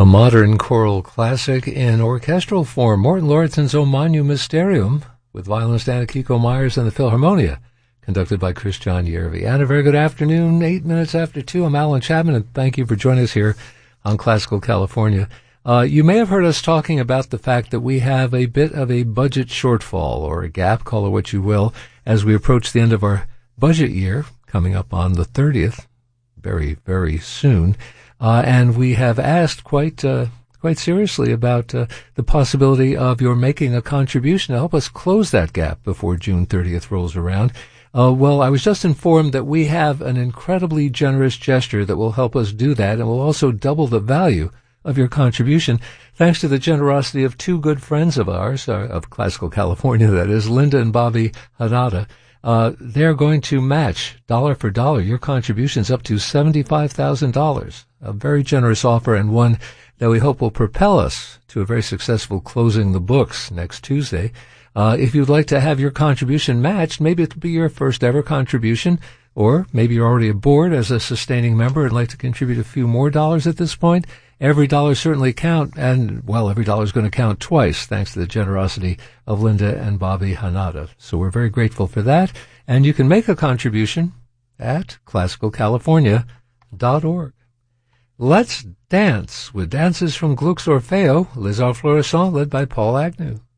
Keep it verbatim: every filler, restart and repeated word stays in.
A modern choral classic in orchestral form, Morton Lauritsen's O Magnum Mysterium, with violinist Anna Kiko Myers and the Philharmonia, conducted by Christian Yervi. And a very good afternoon, eight minutes after two. I'm Alan Chapman, and thank you for joining us here on Classical California. Uh, you may have heard us talking about the fact that we have a bit of a budget shortfall, or a gap, call it what you will, as we approach the end of our budget year, coming up on the thirtieth, very, very soon. Uh, and we have asked quite uh, quite seriously about uh, the possibility of your making a contribution to help us close that gap before June thirtieth rolls around. Uh, well, I was just informed that we have an incredibly generous gesture that will help us do that and will also double the value of your contribution, thanks to the generosity of two good friends of ours, uh, of Classical California, that is, Linda and Bobby Hanada. Uh, they're going to match dollar for dollar your contributions up to seventy-five thousand dollars. A very generous offer, and one that we hope will propel us to a very successful closing the books next Tuesday. Uh, if you'd like to have your contribution matched, maybe it'll be your first ever contribution, or maybe you're already aboard as a sustaining member and like to contribute a few more dollars at this point. Every dollar certainly count, and, well, every dollar is going to count twice, thanks to the generosity of Linda and Bobby Hanada. So we're very grateful for that, and you can make a contribution at classical california dot org. Let's dance with dances from Gluck's Orfeo, Les Arts Florissants, led by Paul Agnew.